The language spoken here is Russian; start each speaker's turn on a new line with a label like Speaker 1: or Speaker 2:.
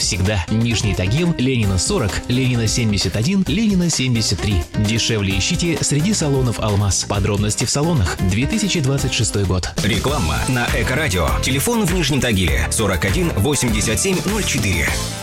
Speaker 1: всегда. Нижний Тагил, Ленина 40, Ленина 71, Ленина 73. Дешевле ищите среди салонов «Алмаз». Подробности в салонах. 2026 год.
Speaker 2: Реклама на Эко-радио. Телефон в Нижнем Тагиле 41 87 04.